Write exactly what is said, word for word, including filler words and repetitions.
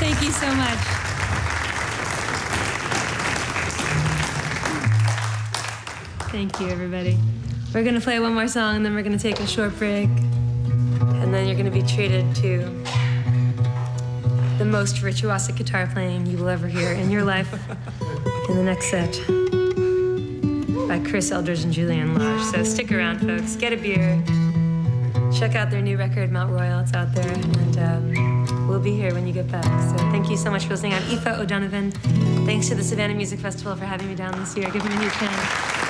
Thank you so much. Thank you, everybody. We're going to play one more song, and then we're going to take a short break. And then you're going to be treated to the most virtuosic guitar playing you will ever hear in your life in the next set by Chris Eldridge and Julianne Lage. So stick around, folks. Get a beer. Check out their new record, Mount Royal. It's out there. And um, we'll be here when you get back. So thank you so much for listening. I'm Aoife O'Donovan. Thanks to the Savannah Music Festival for having me down this year. Give me a huge hand.